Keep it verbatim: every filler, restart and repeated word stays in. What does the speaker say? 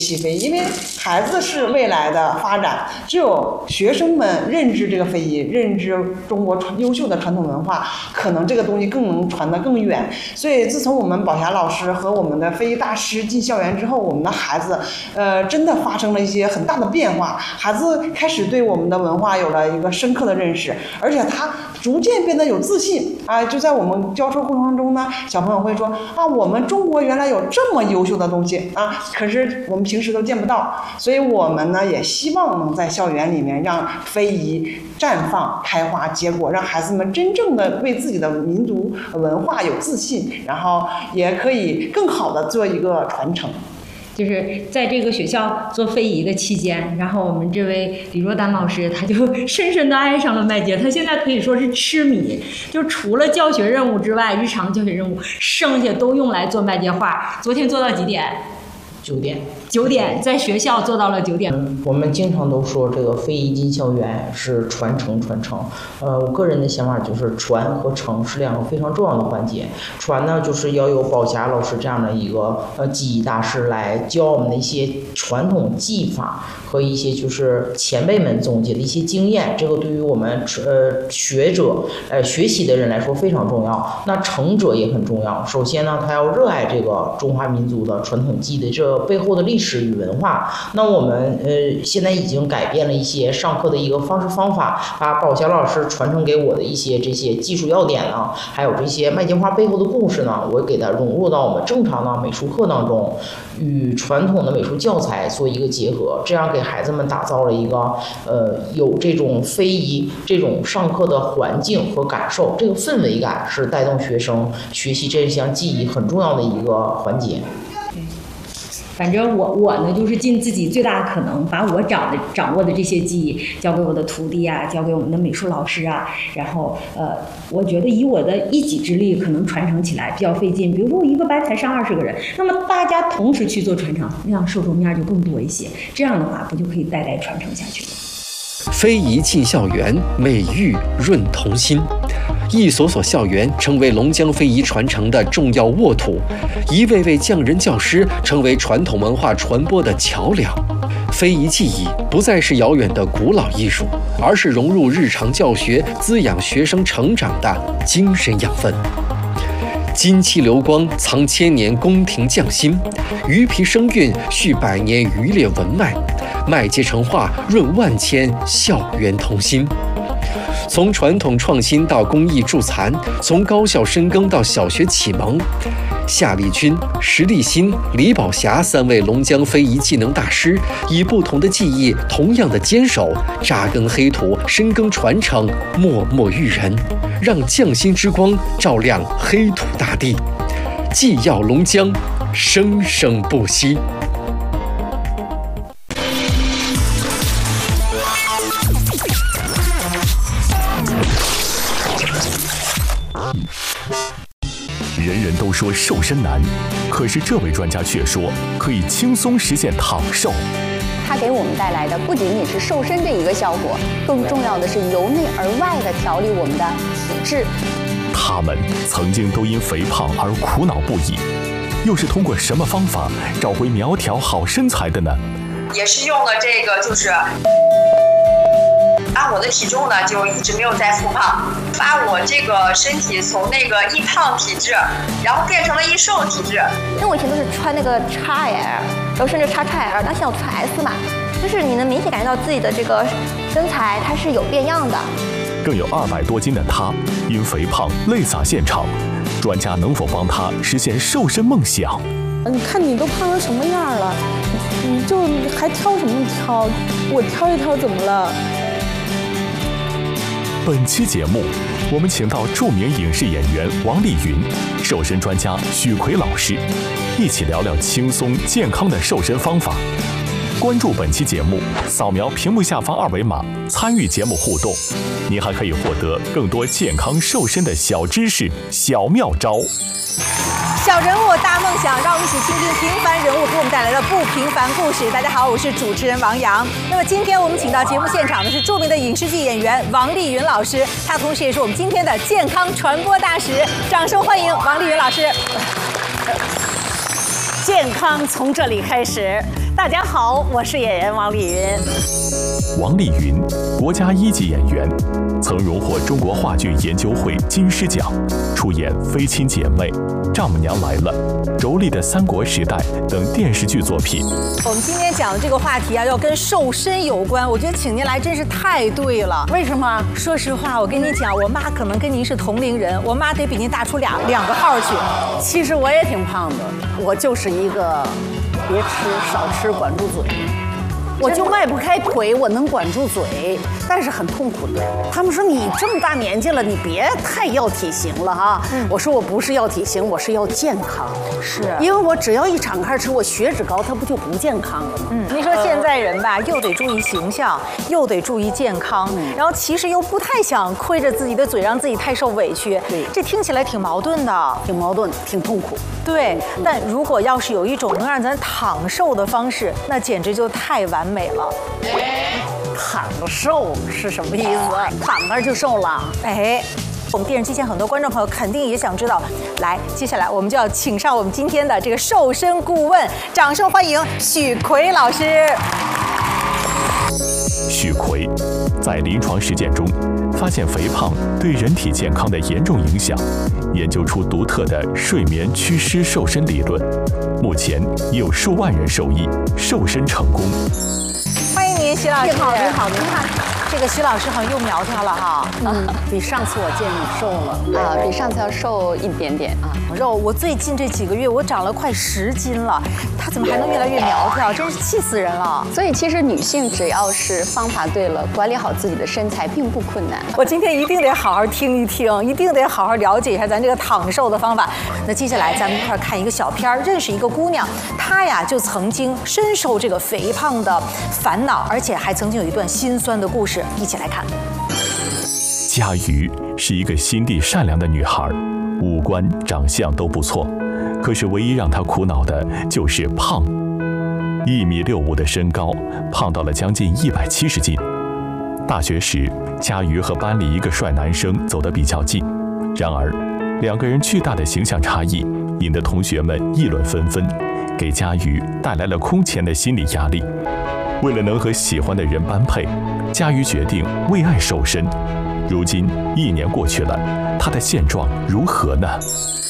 习非遗，因为孩子是未来的发展，只有学生们认知这个非遗，认知中国传优秀的传统文化，可能这个东西更能传得更远。所以自从我们宝霞老师和我们的非遗大师进校园之后，我们的孩子呃真的发生了一些很大的变化，孩子开始对我们的文化有了一个深刻的认识，而且他逐渐变得有自信啊！就在我们教授过程中呢，小朋友会说啊，我们中国原来有这么优秀的东西啊，可是我们平时都见不到，所以我们呢也希望能在校园里面让非遗绽放、开花结果，让孩子们真正的为自己的民族文化有自信，然后也可以更好的做一个传承。 就是在这个学校做非遗的期间，然后我们这位李若丹老师他就深深的爱上了麦秸，他现在可以说是痴迷，就除了教学任务之外，日常教学任务剩下都用来做麦秸画。昨天做到几点？ 九点。 九点，在学校做到了九点。 嗯，我们经常都说这个非遗进校园是传承传承。呃，我个人的想法就是传和承是两个非常重要的环节。传呢，就是要有宝霞老师这样的一个呃技艺大师来教我们的一些传统技法和一些就是前辈们总结的一些经验，这个对于我们呃学者呃学习的人来说非常重要。那承者也很重要。首先呢，他要热爱这个中华民族的传统技艺的这背后的历史史与文化。那我们呃现在已经改变了一些上课的一个方式方法，把宝霞老师传承给我的一些这些技术要点呢，还有这些麦秸花背后的故事呢，我给它融入到我们正常的美术课当中，与传统的美术教材做一个结合，这样给孩子们打造了一个呃有这种非遗这种上课的环境和感受，这个氛围感是带动学生学习这项技艺很重要的一个环节。 反正我我呢，就是尽自己最大的可能，把我掌的掌握的这些技艺交给我的徒弟啊，交给我们的美术老师啊。然后呃，我觉得以我的一己之力，可能传承起来比较费劲。比如说我一个班才上二十个人，那么大家同时去做传承，那样受众面就更多一些。这样的话，不就可以代代传承下去了？ 非遗进校园，美育润童心。一所所校园成为龙江非遗传承的重要沃土，一位位匠人教师成为传统文化传播的桥梁。非遗技艺不再是遥远的古老艺术，而是融入日常教学、滋养学生成长的精神养分。金漆流光藏千年宫廷匠心，鱼皮声韵续百年渔猎文脉，麦秸成画润万千校园童心。从传统创新到工艺助残，从高校深耕到小学启蒙，夏丽君、石立新、李宝霞三位龙江非遗技能大师，以不同的技艺、同样的坚守，扎根黑土，深耕传承，默默育人，让匠心之光照亮黑土大地，技耀龙江，生生不息。 人人都说瘦身难，可是这位专家却说可以轻松实现躺瘦。 它给我们带来的不仅仅是瘦身这一个效果，更重要的是由内而外的调理我们的体质。 他们曾经都因肥胖而苦恼不已，又是通过什么方法找回苗条好身材的呢？ 也是用了这个，就是啊，我的体重呢就一直没有再复胖，把我这个身体从那个易胖体质，然后变成了易瘦体质。 因为我以前都是穿那个 X L， 然后甚至 X X L， 但现在我穿 S 码，就是你能明显感觉到自己的这个身材它是有变样的。 更有二百多斤的他，因肥胖泪洒现场，专家能否帮他实现瘦身梦想？ 你看你都胖成什么样了，你就还挑什么挑？我挑一挑怎么了？ 本期节目，我们请到著名影视演员王丽云、瘦身专家许奎老师，一起聊聊轻松健康的瘦身方法。关注本期节目，扫描屏幕下方二维码，参与节目互动，您还可以获得更多健康瘦身的小知识、小妙招。 小人物大梦想，让我们一起倾听平凡人物给我们带来的不平凡故事。大家好，我是主持人王洋。那么今天我们请到节目现场的是著名的影视剧演员王丽云老师，她同时也是我们今天的健康传播大使。掌声欢迎王丽云老师。健康从这里开始。 大家好，我是演员王丽云。 王丽云，国家一级演员，曾荣获中国话剧研究会金狮奖，出演《非亲姐妹》《丈母娘来了》《妯娌的三国时代》等电视剧作品。 我们今天讲的这个话题啊，要跟瘦身有关，我觉得请您来真是太对了。为什么？说实话，我跟你讲，我妈可能跟您是同龄人，我妈得比您大出俩两个号去。 其实我也挺胖的，我就是一个别吃少吃管住嘴。我就迈不开腿，我能管住嘴，但是很痛苦的。他们说你这么大年纪了，你别太要体型了哈。嗯、我说我不是要体型，我是要健康。 是， 因为我只要一敞开吃，我血脂高，它不就不健康了吗？ 嗯，您说现在人吧，又得注意形象，又得注意健康，嗯、然后其实又不太想亏着自己的嘴，让自己太受委屈。 对， 这听起来挺矛盾的， 挺矛盾，挺痛苦。 对，嗯、但如果要是有一种能让咱躺瘦的方式，那简直就太完美了。 躺瘦是什么意思？躺那儿就瘦了？ 哎，我们电视机前很多观众朋友肯定也想知道。来，接下来我们就要请上我们今天的这个瘦身顾问，掌声欢迎许奎老师。 许奎在临床实践中发现肥胖对人体健康的严重影响，研究出独特的睡眠祛湿瘦身理论，目前已有数万人受益，瘦身成功。 欢迎您，徐老师。 你好，你好，您看， 这个徐老师好像又苗条了哈。 嗯，比上次我见你瘦了啊，比上次要瘦一点点啊。 肉，我最近这几个月我长了快十斤了，他怎么还能越来越苗条？真是气死人了。 所以其实女性只要是方法对了，管理好自己的身材并不困难。 我今天一定得好好听一听，一定得好好了解一下咱这个躺瘦的方法。那接下来咱们一块看一个小片儿，认识一个姑娘，她呀就曾经深受这个肥胖的烦恼，而且还曾经有一段心酸的故事，一起来看。 佳瑜是一个心地善良的女孩，五官长相都不错，可是唯一让她苦恼的就是胖。一米六五的身高，胖到了将近一百七十斤。大学时，佳瑜和班里一个帅男生走得比较近，然而两个人巨大的形象差异引得同学们议论纷纷，给佳瑜带来了空前的心理压力。为了能和喜欢的人般配，佳瑜决定为爱瘦身。如今一年过去了，她的现状如何呢？